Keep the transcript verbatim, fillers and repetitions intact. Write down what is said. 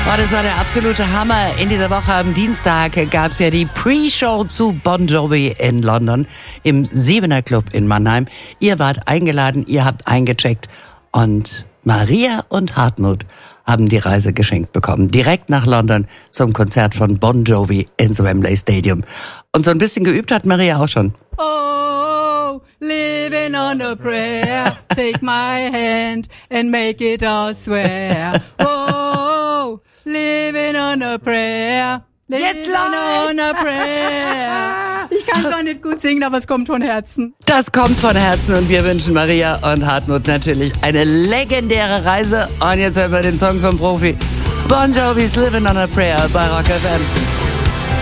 Oh, das war der absolute Hammer. In dieser Woche am Dienstag gab es ja die Pre-Show zu Bon Jovi in London im Siebener Club in Mannheim. Ihr wart eingeladen, ihr habt eingecheckt und Maria und Hartmut haben die Reise geschenkt bekommen. Direkt nach London zum Konzert von Bon Jovi ins Wembley Stadium. Und so ein bisschen geübt hat Maria auch schon. Oh, living on a prayer, take my hand and make it all swear. Oh, living on a prayer, living Jetzt läuft's. on a prayer. Ich kann zwar nicht gut singen, aber es kommt von Herzen. Das kommt von Herzen und wir wünschen Maria und Hartmut natürlich eine legendäre Reise. Und jetzt hören wir den Song vom Profi. Bon Jovi's Living on a Prayer bei Rock F M.